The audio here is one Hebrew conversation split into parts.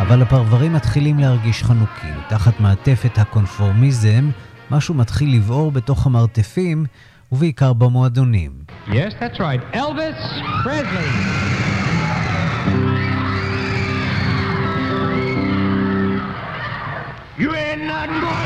אבל הפרברים מתחילים להרגיש חנוקים. תחת מעטפת הקונפורמיזם, משהו מתחיל לבעור בתוך המרתפים, ובעיקר במועדונים. Yes, that's right. Elvis Presley. You ain't nothing but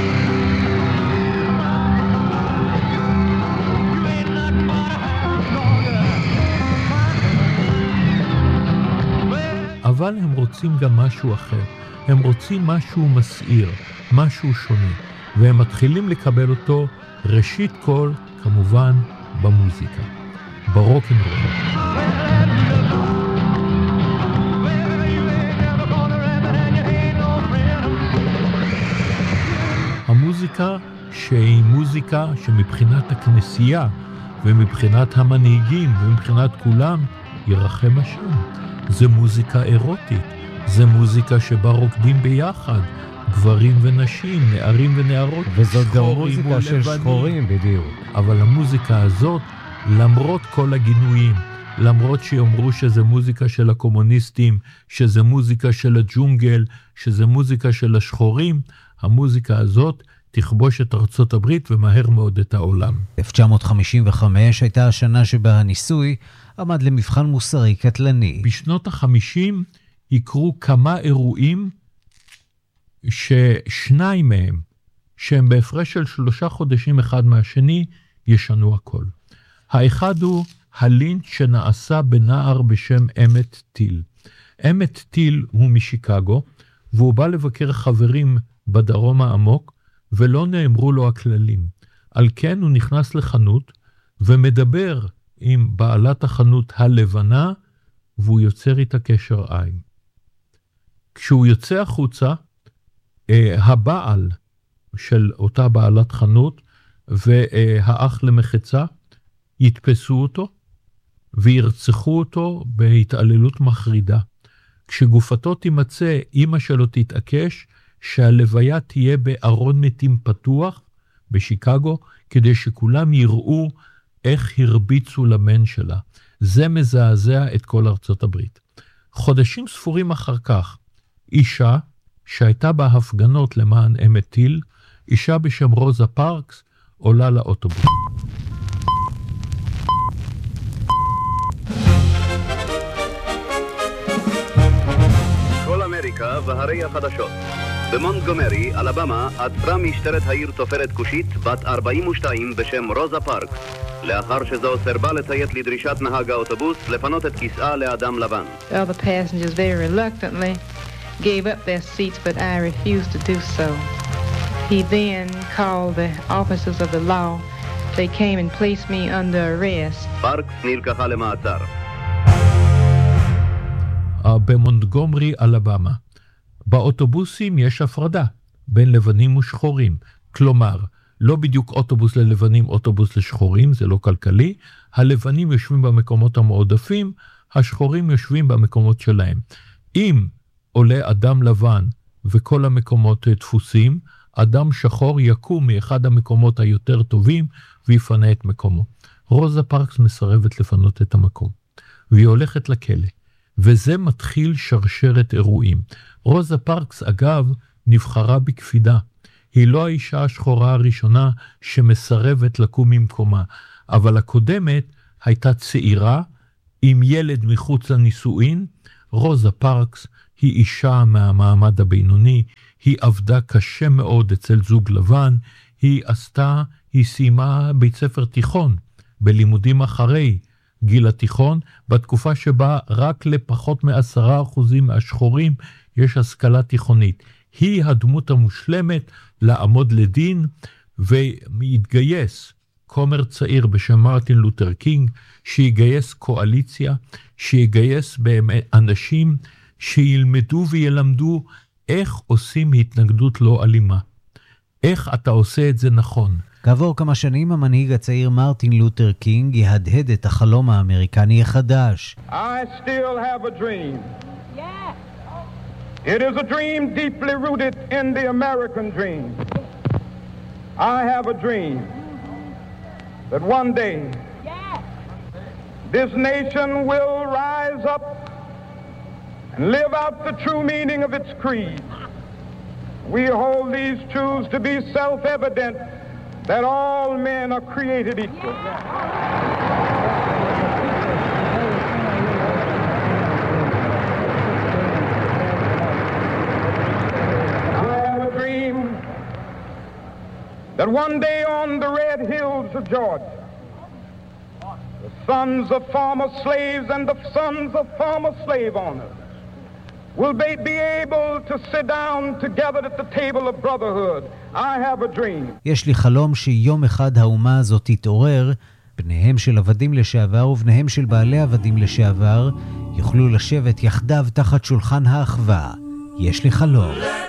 אבל הם רוצים גם משהו אחר. הם רוצים משהו מסעיר, משהו שונה, והם מתחילים לקבל אותו ראשית כל, כמובן, במוזיקה, ברוק'נ'רול. המוזיקה שהיא מוזיקה שמבחינת הכנסייה ומבחינת המנהיגים ומבחינת כולם ירחם השם. זה מוזיקה אירוטית, זה מוזיקה שבה רוקדים ביחד, גברים ונשים, נערים ונערות, וזאת גם מוזיקה של שחורים בדיוק. אבל המוזיקה הזאת, למרות כל הגינויים, למרות שיאמרו שזה מוזיקה של הקומוניסטים, שזה מוזיקה של הג'ונגל, שזה מוזיקה של השחורים, המוזיקה הזאת תכבוש את ארצות הברית ומהר מאוד את העולם. 1955 הייתה השנה שבה הניסוי עמד למבחן מוסרי קטלני. בשנות ה-50 יקרו כמה אירועים ששניים מהם, שהם בהפרש של 3 חודשים אחד מהשני, ישנו הכל. האחד הוא הלינץ' שנעשה בנער בשם אמט טיל. אמט טיל הוא משיקגו, והוא בא לבקר חברים בדרום העמוק, ולא נאמרו לו הכללים. על כן הוא נכנס לחנות, ומדבר עם בעלת החנות הלבנה, והוא יוצר איתה קשר עין. כשהוא יוצא החוצה, הבעל של אותה בעלת חנות, והאח למחצה, יתפסו אותו, וירצחו אותו בהתעללות מחרידה. כשגופתו תימצא, אמא שלו תתעקש, שהלוויה תהיה בארון מתים פתוח, בשיקגו, כדי שכולם יראו איך הרביצו לבן שלה. זה מזעזע את כל ארצות הברית. חודשים ספורים אחר כך, אישה שהייתה בהפגנות למען אמט טיל, אישה בשם רוזה פארקס, עולה לאוטובוס. כל אמריקה והרי החדשות. במונטגומרי, אלבמה, עצרה משטרת העיר תופרת כושית בת 42 בשם רוזה פארקס, לאחר שזו סרבה לציית לדרישת נהג האוטובוס לפנות את כיסאה לאדם לבן. Other passengers very reluctantly gave up their seats, but I refused to do so. He then called the officers of the law. They came and placed me under arrest. פארקס נלקחה למעצר. במונטגומרי, אלבמה. באוטובוסים יש הפרדה בין לבנים ושחורים. כלומר, לא בדיוק אוטובוס ללבנים, אוטובוס לשחורים, זה לא כלכלי. הלבנים יושבים במקומות המועדפים, השחורים יושבים במקומות שלהם. אם עולה אדם לבן וכל המקומות דפוסים, אדם שחור יקום מאחד המקומות היותר טובים ויפנה את מקומו. רוזה פארקס מסרבת לפנות את המקום, והיא הולכת לכלא. וזה מתחיל שרשרת אירועים. רוזה פארקס, אגב, נבחרה בקפידה. היא לא האישה השחורה הראשונה שמסרבת לקום ממקומה, אבל הקודמת הייתה צעירה עם ילד מחוץ לנישואין. רוזה פארקס היא אישה מהמעמד הבינוני, היא עבדה קשה מאוד אצל זוג לבן, היא סיימה בית ספר תיכון בלימודים אחרי גיל התיכון, בתקופה שבה רק לפחות מ10% מהשחורים יש השכלה תיכונית. היא הדמות המושלמת לעמוד לדין, והתגייס כומר צעיר בשם מרטין לותר קינג, שיגייס קואליציה, שיגייס אנשים שילמדו וילמדו איך עושים התנגדות לא אלימה. איך אתה עושה את זה נכון. כעבור כמה שנים המנהיג הצעיר מרטין לותר קינג יהדהד את החלום האמריקני החדש. I still have a dream. Yeah. It is a dream deeply rooted in the American dream. I have a dream that one day this nation will rise up and and live out the true meaning of its creed. We hold these truths to be self-evident that all men are created equal. I have a dream that one day on the red hills of Georgia, the sons of former slaves and the sons of former slave owners will be able to sit down together at the table of brotherhood. I have a dream. יש לי חלום שיום אחד האומה הזאת תתעורר, בניהם של עבדים לשעבר ובניהם של בעלי עבדים לשעבר יוכלו לשבת יחדיו תחת שולחן האחווה. יש לי חלום.